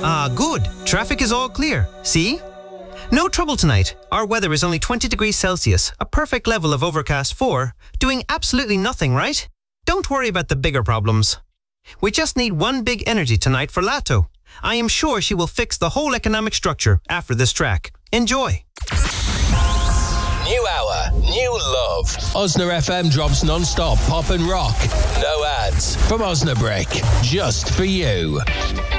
Ah, good. Traffic is all clear. See? No trouble tonight. Our weather is only 20 degrees Celsius, a perfect level of overcast for doing absolutely nothing, right? Don't worry about the bigger problems. We just need one big energy tonight for Lato. I am sure she will fix the whole economic structure after this track. Enjoy. New hour, new love. Osna FM drops non-stop pop and rock. No ads from Osnabrick. Just for you.